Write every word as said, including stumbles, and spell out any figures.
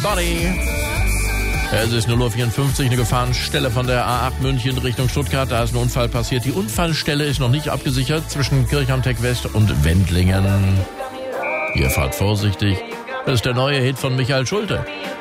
Body. Es ist null Uhr vierundfünfzig, eine Gefahrenstelle von der A acht München Richtung Stuttgart. Da ist ein Unfall passiert. Die Unfallstelle ist noch nicht abgesichert zwischen Kirchham-Tech West und Wendlingen. Ihr fahrt vorsichtig. Das ist der neue Hit von Michael Schulte.